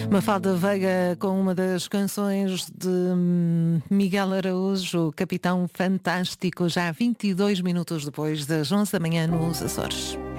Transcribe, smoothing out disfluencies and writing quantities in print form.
Mafalda Veiga com uma das canções de Miguel Araújo, Capitão Fantástico, já 22 minutos depois das 11 da manhã nos Açores.